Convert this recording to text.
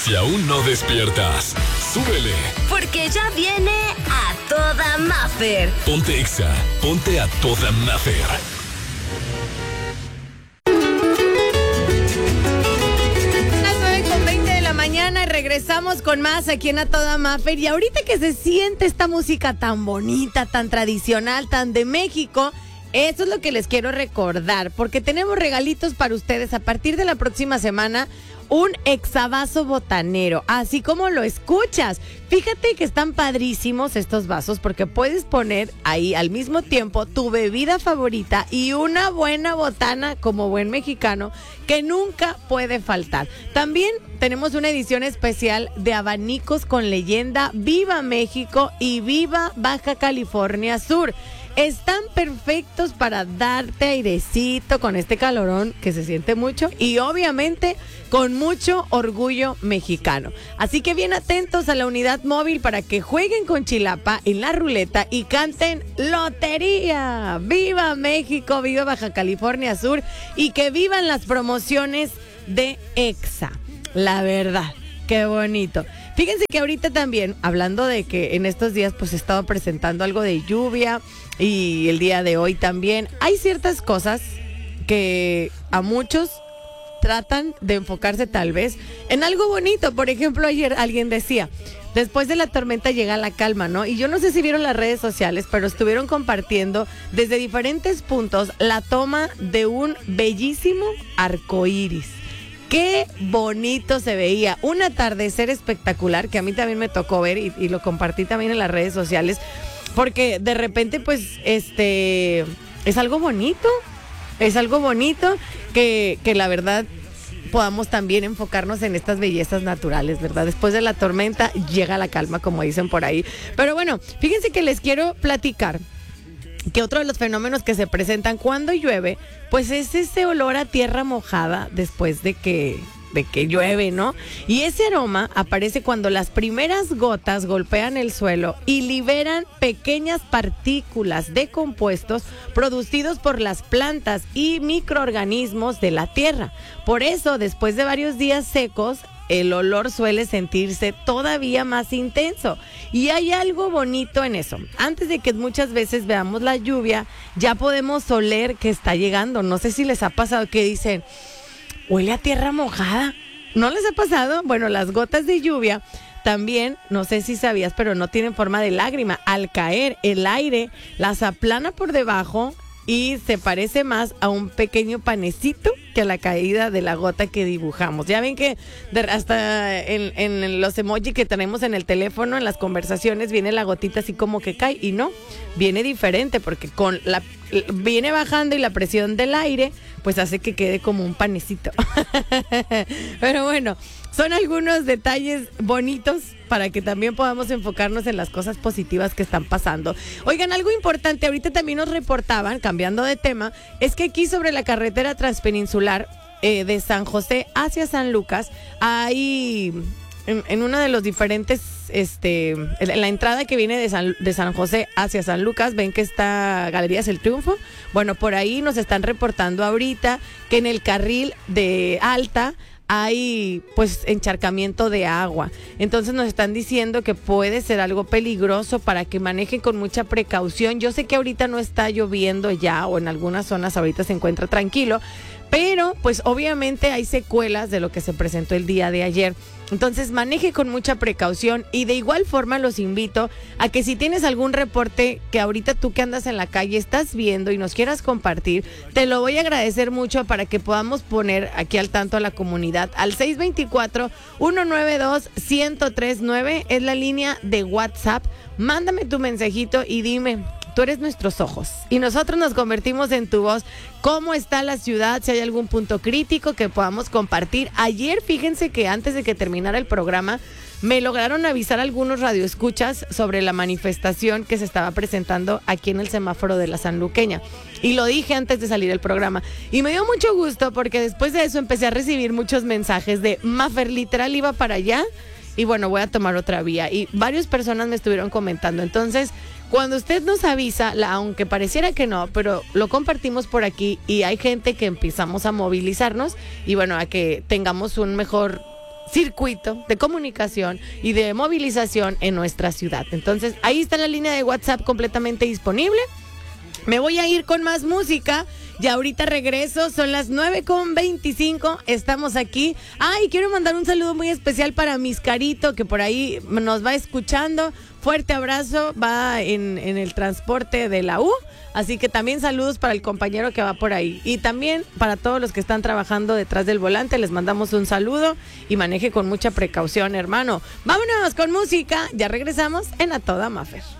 Si aún no despiertas, súbele. Porque ya viene A Toda Maffer. Ponte Exa, ponte a toda Maffer. Las 9:20 de la mañana y regresamos con más aquí en A Toda Maffer. Y ahorita que se siente esta música tan bonita, tan tradicional, tan de México, eso es lo que les quiero recordar, porque tenemos regalitos para ustedes a partir de la próxima semana. Un exavaso botanero, así como lo escuchas. Fíjate que están padrísimos estos vasos porque puedes poner ahí al mismo tiempo tu bebida favorita y una buena botana como buen mexicano que nunca puede faltar. También tenemos una edición especial de abanicos con leyenda Viva México y Viva Baja California Sur. Están perfectos para darte airecito con este calorón que se siente mucho y obviamente con mucho orgullo mexicano. Así que bien atentos a la unidad móvil para que jueguen con Chilapa en la ruleta y canten lotería. ¡Viva México! ¡Viva Baja California Sur! Y que vivan las promociones de Exa. La verdad, qué bonito. Fíjense que ahorita también, hablando de que en estos días pues he estado presentando algo de lluvia y el día de hoy también, hay ciertas cosas que a muchos tratan de enfocarse tal vez en algo bonito. Por ejemplo, ayer alguien decía, después de la tormenta llega la calma, ¿no? Y yo no sé si vieron las redes sociales, pero estuvieron compartiendo desde diferentes puntos la toma de un bellísimo arcoíris. Qué bonito se veía, un atardecer espectacular que a mí también me tocó ver y lo compartí también en las redes sociales, porque de repente pues es algo bonito que la verdad podamos también enfocarnos en estas bellezas naturales, ¿verdad? Después de la tormenta llega la calma, como dicen por ahí. Pero bueno, fíjense que les quiero platicar que otro de los fenómenos que se presentan cuando llueve, pues es ese olor a tierra mojada después de que llueve, ¿no? Y ese aroma aparece cuando las primeras gotas golpean el suelo y liberan pequeñas partículas de compuestos producidos por las plantas y microorganismos de la tierra. Por eso, después de varios días secos, el olor suele sentirse todavía más intenso. Y hay algo bonito en eso. Antes de que muchas veces veamos la lluvia, ya podemos oler que está llegando. No sé si les ha pasado que dicen, huele a tierra mojada. ¿No les ha pasado? Bueno, las gotas de lluvia también, no sé si sabías, pero no tienen forma de lágrima. Al caer, el aire las aplana por debajo y se parece más a un pequeño panecito que a la caída de la gota que dibujamos. Ya ven que hasta en los emojis que tenemos en el teléfono, en las conversaciones, viene la gotita así como que cae, y no, viene diferente porque viene bajando y la presión del aire pues hace que quede como un panecito. Pero bueno, son algunos detalles bonitos para que también podamos enfocarnos en las cosas positivas que están pasando. Oigan, algo importante, ahorita también nos reportaban, cambiando de tema, es que aquí sobre la carretera transpeninsular de San José hacia San Lucas, hay en uno de los diferentes, en la entrada que viene de San José hacia San Lucas, ven que está Galerías El Triunfo. Bueno, por ahí nos están reportando ahorita que en el carril de alta hay pues encharcamiento de agua. Entonces nos están diciendo que puede ser algo peligroso para que manejen con mucha precaución. Yo sé que ahorita no está lloviendo ya, o en algunas zonas ahorita se encuentra tranquilo, pero pues obviamente hay secuelas de lo que se presentó el día de ayer. Entonces maneje con mucha precaución, y de igual forma los invito a que si tienes algún reporte que ahorita tú que andas en la calle estás viendo y nos quieras compartir, te lo voy a agradecer mucho para que podamos poner aquí al tanto a la comunidad. Al 624-192-1039 es la línea de WhatsApp. Mándame tu mensajito y dime, tú eres nuestros ojos y nosotros nos convertimos en tu voz. ¿Cómo está la ciudad? Si hay algún punto crítico que podamos compartir. Ayer, fíjense que antes de que terminara el programa, me lograron avisar algunos radioescuchas sobre la manifestación que se estaba presentando aquí en el semáforo de la Sanluqueña. Y lo dije antes de salir del programa. Y me dio mucho gusto porque después de eso empecé a recibir muchos mensajes de Maffer, literal iba para allá y bueno, voy a tomar otra vía. Y varias personas me estuvieron comentando. Entonces, cuando usted nos avisa, aunque pareciera que no, pero lo compartimos por aquí y hay gente que empezamos a movilizarnos y bueno, a que tengamos un mejor circuito de comunicación y de movilización en nuestra ciudad. Entonces, ahí está la línea de WhatsApp completamente disponible. Me voy a ir con más música. Y ahorita regreso, son las 9:25, estamos aquí. Y quiero mandar un saludo muy especial para Miscarito, que por ahí nos va escuchando. Fuerte abrazo, va en el transporte de la U. Así que también saludos para el compañero que va por ahí. Y también para todos los que están trabajando detrás del volante, les mandamos un saludo y maneje con mucha precaución, hermano. Vámonos con música, ya regresamos en A Toda Mafer.